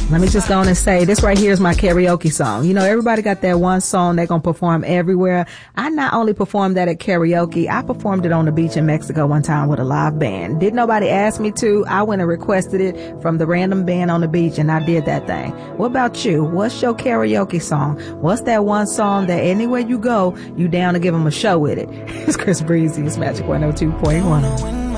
Let me just go on and say, this right here is my karaoke song. You know, everybody got that one song they're going to perform everywhere. I not only performed that at karaoke, I performed it on the beach in Mexico one time with a live band. Didn't nobody ask me to. I went and requested it from the random band on the beach, and I did that thing. What about you? What's your karaoke song? What's that one song that anywhere you go, you down to give them a show with it? It's Chris Breezy. It's Magic 102.1.